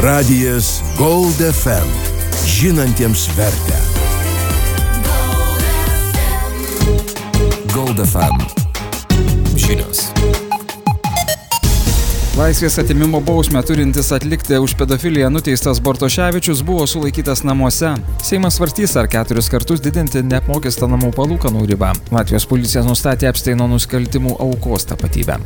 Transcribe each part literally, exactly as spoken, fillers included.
Radijas Gold F M. Žinantiems vertę. Gold F M. Žinios. Laisvės atėmimo bausmę turintis atlikti už pedofiliją nuteistas Bartoševičius buvo sulaikytas namuose. Seimas svarstys, ar keturis kartus didinti neapmokestinamų palūkanų ribą. Latvijos policija nustatė Epsteino nusikaltimų aukos tapatybę.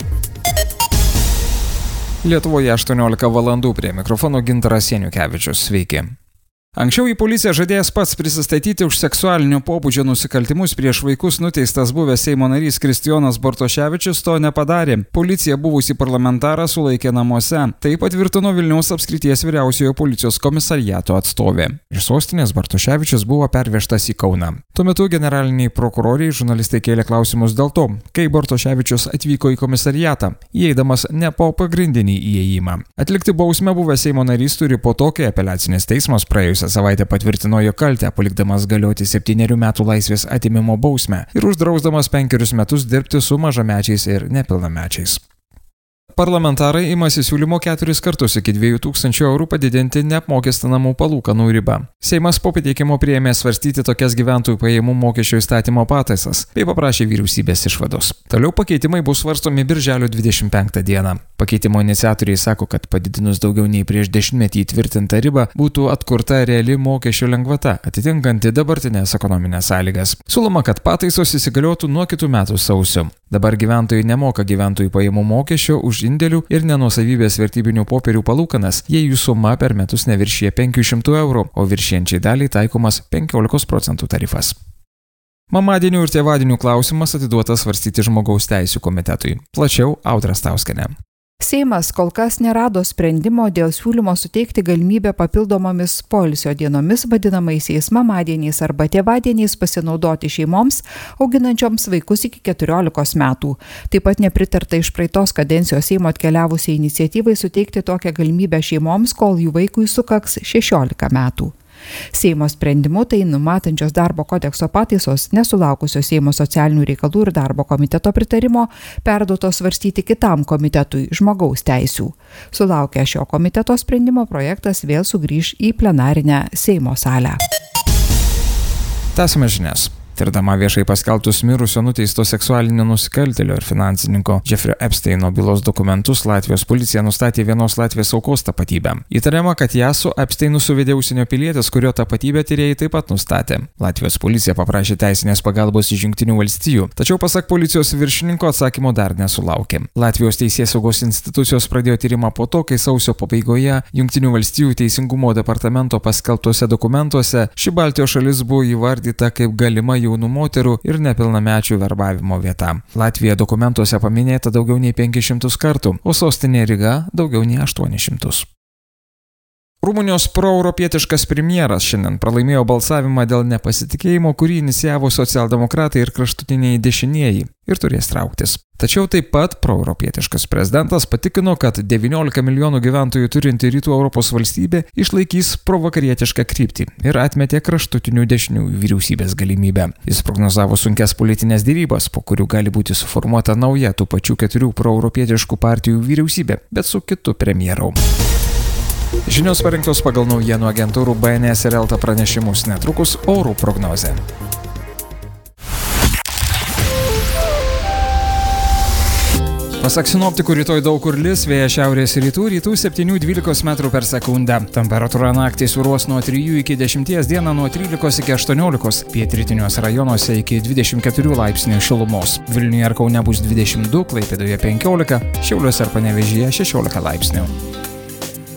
Lietuvoje aštuoniolika valandų, prie mikrofono Gintaras Janiukevičius. Sveiki. Anksčiau į policiją žadėjęs pats prisistatyti už seksualinio pobūdžio nusikaltimus prieš vaikus nuteistas buvęs Seimo narys Kristijonas Bartoševičius to nepadarė. Policija buvusį parlamentarą sulaikė namuose. Tai patvirtino Vilniaus apskrities vyriausiojo policijos komisariato atstovė. Iš sostinės Bartoševičius buvo pervežtas į Kauną. Tuo metu generaliniai prokuroriai žurnalistai kėlė klausimus dėl to, kai Bartoševičius atvyko į komisariatą, įeidamas ne po pagrindinį įėjimą. Atlikti bausmę buvęs Seimo narys turi po to, kai apeliacinis teismas praėjusią savaitę patvirtino jo kaltę, palikdamas galioti septynerių metų laisvės atėmimo bausmę ir uždrausdamas penkerius metus dirbti su mažamečiais ir nepilnamečiais. Parlamentarai imasi siūlymo keturis kartus iki dviejų tūkstančių eurų padidinti neapmokestinamų palūkanų ribą. Seimas po pateikimo priėmė svarstyti tokias gyventojų pajamų mokesčio įstatymo pataisas, bei paprašė vyriausybės išvados. Toliau pakeitimai bus svarstomi birželio dvidešimt penktą dieną. Pakeitimo iniciatoriai sako, kad padidinus daugiau nei prieš dešimtmetį įtvirtintą ribą būtų atkurta reali mokesčio lengvata, atitinkanti dabartinės ekonominės sąlygas. Siūloma, kad pataisos įsigaliotų nuo kitų metų sausio. Dabar gyventojai nemoka gyventojų pajamų mokesčio už indėlių ir nenuosavybės vertybinių popierių palūkanas, jei jų suma per metus neviršija penkių šimtų eurų, o viršijančiai daliai taikomas penkiolikos procentų tarifas. Mamadienių ir tėvadienių klausimas atiduotas svarstyti žmogaus teisių komitetui. Plačiau Audra Stauskienė. Seimas kol kas nerado sprendimo dėl siūlymo suteikti galimybę papildomomis poilsio dienomis vadinamaisiais mamadieniais arba tėvadieniais pasinaudoti šeimoms, auginančioms vaikus iki keturiolikos metų. Taip pat nepritarta iš praeitos kadencijos Seimo atkeliavusiai iniciatyvai suteikti tokią galimybę šeimoms, kol jų vaikui sukaks šešiolika metų. Seimo sprendimu tai numatančios darbo kodekso pataisos, nesulaukusios Seimo socialinių reikalų ir darbo komiteto pritarimo, perduotos svarstyti kitam komitetui žmogaus teisių. Sulaukę šio komiteto sprendimo, projektas vėl sugrįš į plenarinę Seimo salę. Tęsime žinias. Tirdama viešai paskelbtus mirusio nuteisto seksualinio nusikaltėlio ir finansininko Jeffrey Epsteino bylos dokumentus, Latvijos policija nustatė vienos Latvijos aukos tapatybę. Įtariama, kad ją su Epsteinu suvedė užsienio pilietis, kurio tapatybę tyrėjai taip pat nustatė. Latvijos policija paprašė teisinės pagalbos iš Jungtinių valstijų, tačiau pasak policijos viršininko atsakymo dar nesulaukė. Latvijos teisėsaugos institucijos pradėjo tyrimą po to, kai sausio pabaigoje Jungtinių valstijų teisingumo departamento paskelbtuose dokumentuose ši Baltijos šalis buvo įvardyta kaip galima jaunų moterų ir nepilnamečių verbavimo vieta. Latvija dokumentuose paminėta daugiau nei penkis šimtus kartų, o sostinė Ryga daugiau nei aštuonis šimtus. Rumunijos proeuropietiškas premjeras šiandien pralaimėjo balsavimą dėl nepasitikėjimo, kurį inicijavo socialdemokratai ir kraštutiniai dešinieji ir turės trauktis. Tačiau taip pat proeuropietiškas prezidentas patikino, kad devyniolika milijonų gyventojų turinti Rytų Europos valstybė išlaikys provakarietišką kryptį ir atmetė kraštutinių dešiniųjų vyriausybės galimybę. Jis prognozavo sunkias politinės dėrybas, po kurių gali būti suformuota nauja tų pačių keturių proeuropietiškų partijų vyriausybė, bet su kitu premjeru. Žinios parinktos pagal naujienų agentūrų B N S ir Elta pranešimus, netrukus orų prognozė. Pasak sinoptikų, rytoj daug kur lis, vėjas šiaurės rytų, rytų septynių dvylikos metrų per sekundę. Temperatūra naktį svyruos nuo trijų iki dešimties, dieną nuo trylikos iki aštuoniolikos, pietrytiniuose rajonuose iki dvidešimt keturių laipsnių šilumos. Vilniuje ir Kaune bus dvidešimt du, Klaipėdoje penkiolika, Šiauliuose ir Panevėžyje šešiolika laipsnių.